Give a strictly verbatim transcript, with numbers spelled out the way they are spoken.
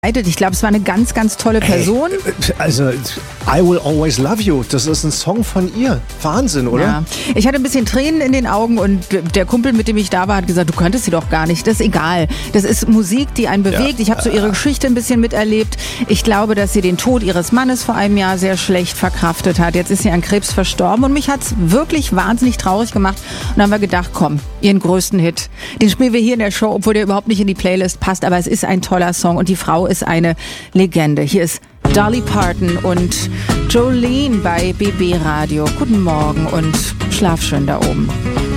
Ich glaube, es war eine ganz, ganz tolle Person. Hey, also, I Will Always Love You, das ist ein Song von ihr. Wahnsinn, oder? Ja. Ich hatte ein bisschen Tränen in den Augen und der Kumpel, mit dem ich da war, hat gesagt, du könntest sie doch gar nicht. Das ist egal. Das ist Musik, die einen bewegt. Ja. Ich habe so ihre Geschichte ein bisschen miterlebt. Ich glaube, dass sie den Tod ihres Mannes vor einem Jahr sehr schlecht verkraftet hat. Jetzt ist sie an Krebs verstorben und mich hat es wirklich wahnsinnig traurig gemacht. Und dann haben wir gedacht, komm, ihren größten Hit, den spielen wir hier in der Show, obwohl der überhaupt nicht in die Playlist passt. Aber es ist ein toller Song und die Frau ist eine Legende. Hier ist Dolly Parton und Jolene bei B B Radio. Guten Morgen und schlaf schön da oben.